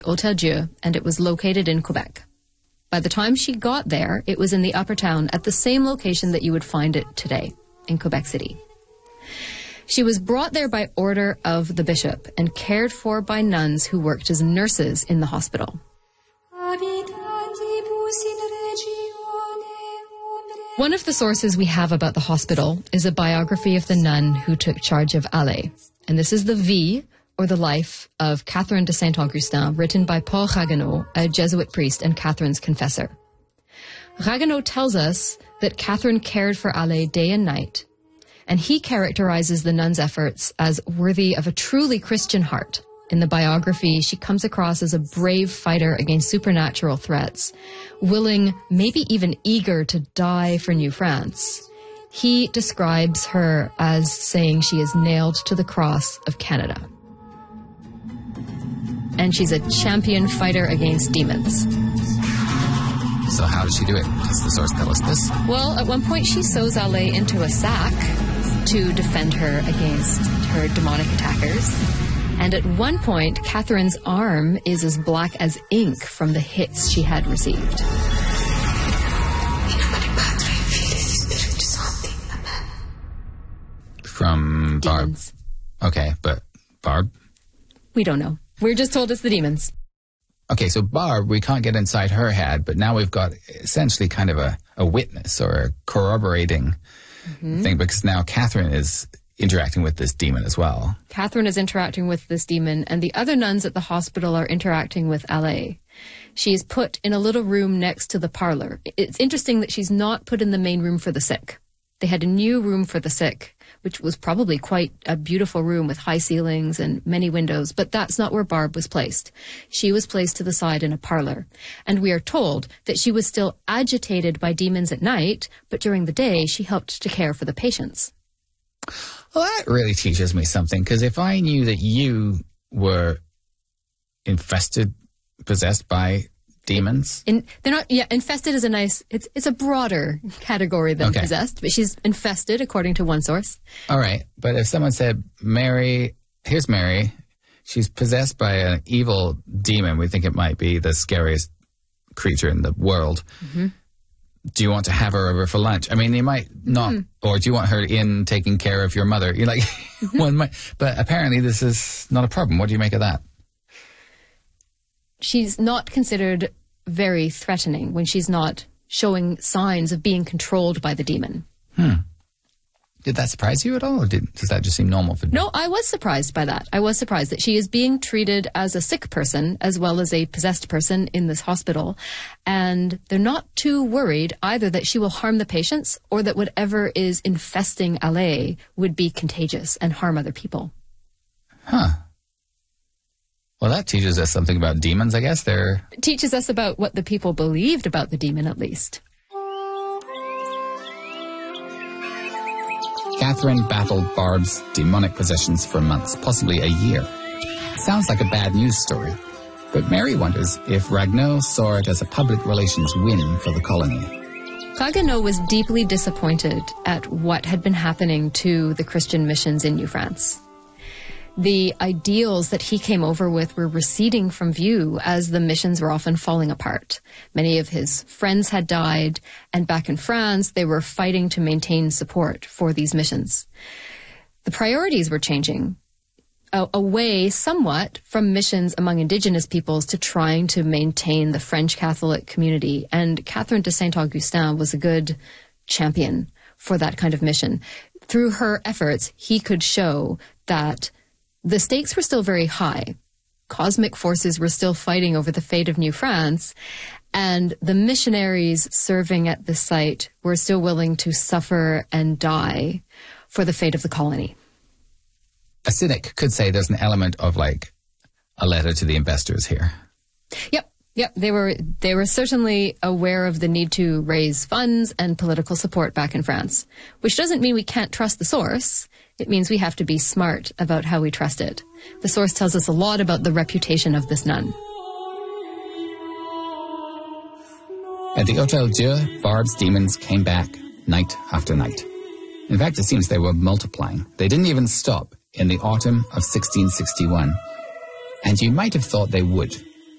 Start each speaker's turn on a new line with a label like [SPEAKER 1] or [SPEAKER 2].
[SPEAKER 1] Hôtel Dieu, and it was located in Quebec. By the time she got there, it was in the Upper Town at the same location that you would find it today, in Quebec City. She was brought there by order of the bishop and cared for by nuns who worked as nurses in the hospital. One of the sources we have about the hospital is a biography of the nun who took charge of Alais. And this is the Vie, or the life of Catherine de Saint-Augustin, written by Paul Ragueneau, a Jesuit priest and Catherine's confessor. Ragueneau tells us that Catherine cared for Alais day and night, and he characterizes the nun's efforts as worthy of a truly Christian heart. In the biography, she comes across as a brave fighter against supernatural threats, willing, maybe even eager to die for New France. He describes her as saying she is nailed to the cross of Canada. And she's a champion fighter against demons.
[SPEAKER 2] So how does she do it? Does the source tell us this?
[SPEAKER 1] Well, at one point she sews Alais into a sack to defend her against her demonic attackers. And at one point, Catherine's arm is as black as ink from the hits she had received.
[SPEAKER 2] From Barb.
[SPEAKER 1] Demons.
[SPEAKER 2] Okay, but Barb?
[SPEAKER 1] We don't know. We're just told it's the demons.
[SPEAKER 2] Okay, so Barb, we can't get inside her head, but now we've got essentially kind of a witness or a corroborating thing, because now Catherine is interacting with this demon as well.
[SPEAKER 1] Catherine is interacting with this demon, and the other nuns at the hospital are interacting with Alais. She is put in a little room next to the parlor. It's interesting that she's not put in the main room for the sick. They had a new room for the sick, which was probably quite a beautiful room with high ceilings and many windows, but that's not where Barb was placed. She was placed to the side in a parlor. And we are told that she was still agitated by demons at night, but during the day she helped to care for the patients.
[SPEAKER 2] Well, that really teaches me something, because if I knew that you were infested, possessed by demons...
[SPEAKER 1] They're not, infested is a nice... It's a broader category than possessed, but she's infested, according to one source.
[SPEAKER 2] All right, but if someone said, Mary, here's Mary, she's possessed by an evil demon, we think it might be the scariest creature in the world. Mm-hmm. Do you want to have her over for lunch? I mean, you might not, or do you want her in taking care of your mother? You're like, one might, but apparently this is not a problem. What do you make of that?
[SPEAKER 1] She's not considered very threatening when she's not showing signs of being controlled by the demon.
[SPEAKER 2] Did that surprise you at all, or does that just seem normal for you?
[SPEAKER 1] No, I was surprised by that. I was surprised that she is being treated as a sick person as well as a possessed person in this hospital. And they're not too worried either that she will harm the patients or that whatever is infesting Alais would be contagious and harm other people.
[SPEAKER 2] Huh. Well, that teaches us something about demons, I guess.
[SPEAKER 1] It teaches us about what the people believed about the demon, at least.
[SPEAKER 2] Catherine battled Barb's demonic possessions for months, possibly a year. Sounds like a bad news story, but Mary wonders if Ragueneau saw it as a public relations win for the colony.
[SPEAKER 1] Ragueneau was deeply disappointed at what had been happening to the Christian missions in New France. The ideals that he came over with were receding from view as the missions were often falling apart. Many of his friends had died, and back in France, they were fighting to maintain support for these missions. The priorities were changing away somewhat from missions among indigenous peoples to trying to maintain the French Catholic community, and Catherine de Saint-Augustin was a good champion for that kind of mission. Through her efforts, he could show that the stakes were still very high. Cosmic forces were still fighting over the fate of New France, and the missionaries serving at the site were still willing to suffer and die for the fate of the colony.
[SPEAKER 2] A cynic could say there's an element of like a letter to the investors here.
[SPEAKER 1] Yep. They were certainly aware of the need to raise funds and political support back in France, which doesn't mean we can't trust the source. It means we have to be smart about how we trust it. The source tells us a lot about the reputation of this nun.
[SPEAKER 2] At the Hôtel Dieu, Barb's demons came back night after night. In fact, it seems they were multiplying. They didn't even stop in the autumn of 1661. And you might have thought they would.